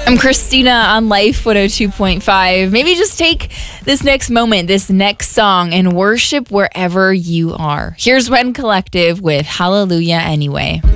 I'm Christina on Life 102.5. Maybe just take this next moment, this next song, and worship wherever you are. Here's When Collective with Hallelujah Anyway.